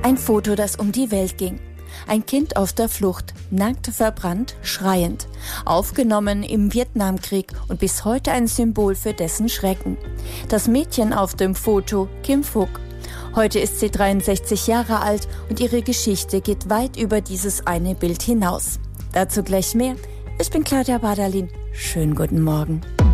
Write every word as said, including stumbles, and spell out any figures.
Ein Foto, das um die Welt ging. Ein Kind auf der Flucht, nackt, verbrannt, schreiend. Aufgenommen im Vietnamkrieg und bis heute ein Symbol für dessen Schrecken. Das Mädchen auf dem Foto, Kim Phuc. Heute ist sie dreiundsechzig Jahre alt und ihre Geschichte geht weit über dieses eine Bild hinaus. Dazu gleich mehr. Ich bin Claudia Badalin. Schönen guten Morgen.